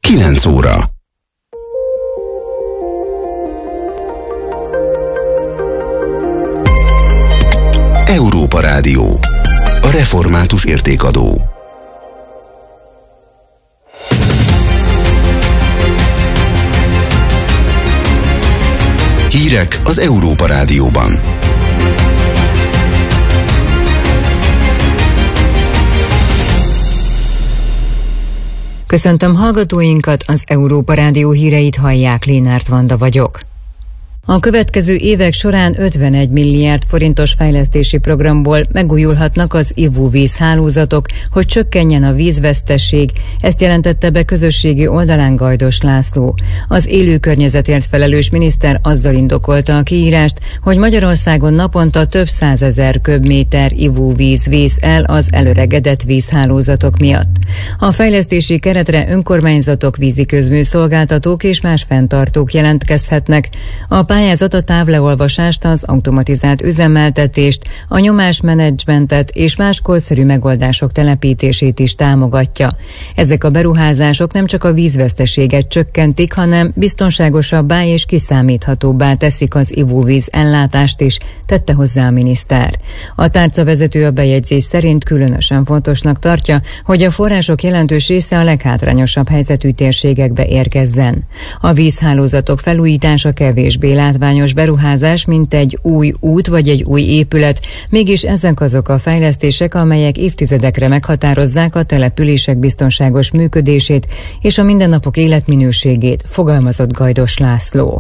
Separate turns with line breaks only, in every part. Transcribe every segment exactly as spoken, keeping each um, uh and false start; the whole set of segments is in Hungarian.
kilenc óra. Európa Rádió. A református értékadó. Hírek az Európa Rádióban.
Köszöntöm hallgatóinkat, az Európa Rádió híreit hallják, Lénárt Vanda vagyok. A következő évek során ötvenegy milliárd forintos fejlesztési programból megújulhatnak az ivóvíz hálózatok, hogy csökkenjen a vízvesztesség, ezt jelentette be közösségi oldalán Gajdos László. Az élő környezetért felelős miniszter azzal indokolta a kiírást, hogy Magyarországon naponta több százezer köbméter ivóvíz vész el az elöregedett vízhálózatok miatt. A fejlesztési keretre önkormányzatok, vízi közműszolgáltatók és más fenntartók jelentkezhetnek. A pályázat a távleolvasást, az automatizált üzemeltetést, a nyomásmenedzsmentet és más korszerű megoldások telepítését is támogatja. Ezek a beruházások nem csak a vízveszteséget csökkentik, hanem biztonságosabbá és kiszámíthatóbbá teszik az ivóvíz ellátást is, tette hozzá a miniszter. A tárcavezető a bejegyzés szerint különösen fontosnak tartja, hogy a források jelentős része a leghátrányosabb helyzetű térségekbe érkezzen. A vízhálózatok felújítása kevésbé látványos beruházás, mint egy új út vagy egy új épület, mégis ezek azok a fejlesztések, amelyek évtizedekre meghatározzák a települések biztonságos működését és a mindennapok életminőségét, fogalmazott Gajdos László.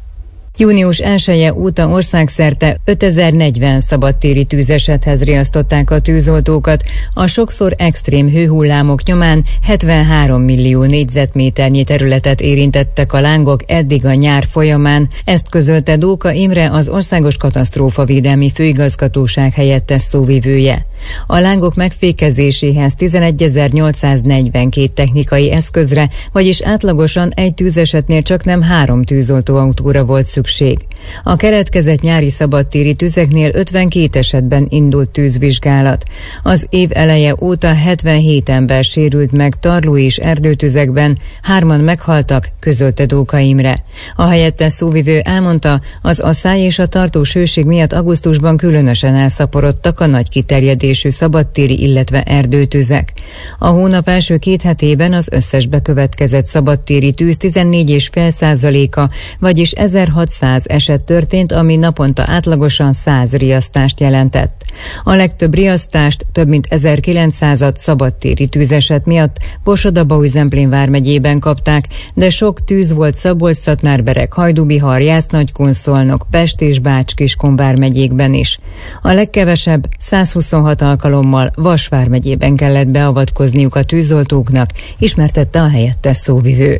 június elseje óta országszerte ötezer-negyven szabadtéri tűzesethez riasztották a tűzoltókat. A sokszor extrém hőhullámok nyomán hetvenhárom millió négyzetméternyi területet érintettek a lángok eddig a nyár folyamán. Ezt közölte Dóka Imre, az Országos Katasztrófavédelmi Főigazgatóság helyettes szóvivője. A lángok megfékezéséhez tizenegyezer-nyolcszáznegyvenkét technikai eszközre, vagyis átlagosan egy tűzesetnél csaknem három tűzoltóautóra volt szükség. A keretkezett nyári szabadtéri tüzeknél ötvenkét esetben indult tűzvizsgálat. Az év eleje óta hetvenhét ember sérült meg tarló és erdőtüzekben, hárman meghaltak, közölte Dóka Imre. A helyettes szóvivő elmondta, az asszály és a tartós hőség miatt augusztusban különösen elszaporodtak a nagy kiterjedésű szabadtéri, illetve erdőtüzek. A hónap első két hetében az összes bekövetkezett szabadtéri tűz tizennégy egész öt százaléka, vagyis ezerhatszáz eset történt, ami naponta átlagosan száz riasztást jelentett. A legtöbb riasztást, több mint ezerkilencszázat szabadtéri tűzeset miatt Borsod-Abaúj-Zemplén vármegyében kapták, de sok tűz volt Szabolcs-Szatmár-Bereg, Hajdú-Bihar, Jász-Nagykun-Szolnok, Pest és Bács-Kiskun vármegyékben is. A legkevesebb százhuszonhat alkalommal Vas vármegyében kellett beavatkozniuk a tűzoltóknak, ismertette a helyettes szóvivő.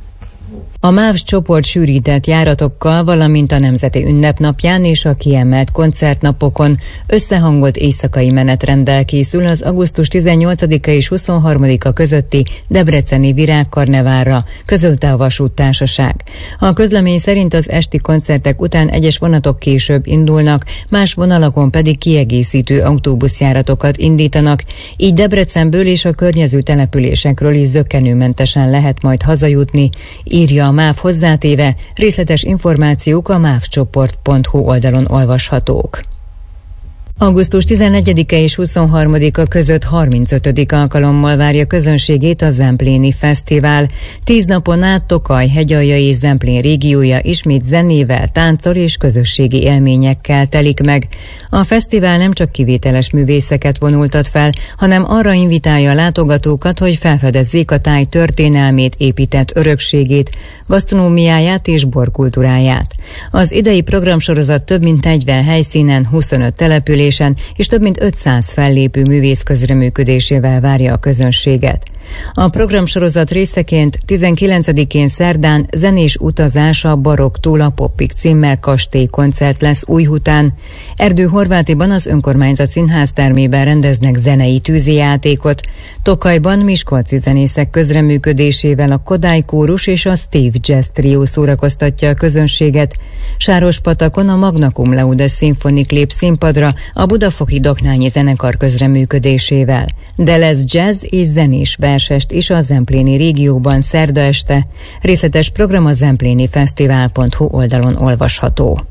A MÁV csoport sűrített járatokkal, valamint a Nemzeti Ünnepnapján és a kiemelt koncertnapokon összehangolt éjszakai menetrenddel készül az augusztus tizennyolcadika és huszonharmadika közötti debreceni Virágkarneválra, közölte a vasúttársaság. A közlemény szerint az esti koncertek után egyes vonatok később indulnak, más vonalakon pedig kiegészítő autóbuszjáratokat indítanak, így Debrecenből és a környező településekről is zökkenőmentesen lehet majd hazajutni, írja a MÁV hozzátéve, részletes információk a mávcsoport pont hu oldalon olvashatók. augusztus tizennegyedike és huszonharmadika között harmincötödik alkalommal várja közönségét a Zempléni Fesztivál. Tíz napon át Tokaj, Hegyalja és Zemplén régiója ismét zenével, tánccal és közösségi élményekkel telik meg. A fesztivál nem csak kivételes művészeket vonultat fel, hanem arra invitálja a látogatókat, hogy felfedezzék a táj történelmét, épített örökségét, gasztronómiáját és borkultúráját. Az idei programsorozat több mint negyven helyszínen, huszonöt településen és több mint ötszáz fellépő művész közreműködésével várja a közönséget. A programsorozat részeként tizenkilencedikén szerdán zenés utazás a Barokktól a Poppig címmel kastélykoncert lesz Újhután. Erdő-Horvátiban az önkormányzat színháztermében rendeznek zenei tűzijátékot. Tokajban miskolci zenészek közreműködésével a Kodály Kórus és a Steve Jazz Trio szórakoztatja a közönséget. Sárospatakon a Magna Cum Laude szimfonik lép színpadra a Budafoki Doknányi Zenekar közreműködésével. De lesz jazz és zenés versest is a Zempléni régióban szerda este. Részletes program a zemplénifesztivál pont hu oldalon olvasható.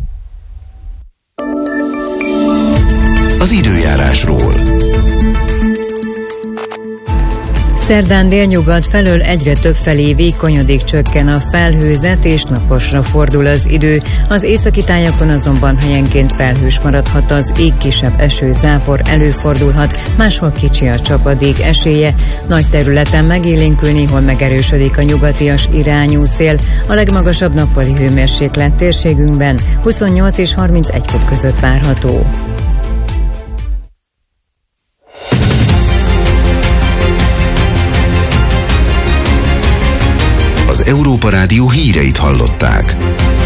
Az időjárásról.
Szerdán délnyugat felől egyre több felé vékonyodik, csökken a felhőzet és naposra fordul az idő. Az északi tájakon azonban helyenként felhős maradhat az ég, kisebb eső-zápor előfordulhat, máshol kicsi a csapadék esélye. Nagy területen megélénkül, néhol megerősödik a nyugatias irányú szél. A legmagasabb nappali hőmérséklet térségünkben huszonnyolc és harmincegy fok között várható.
Az Európa Rádió híreit hallották.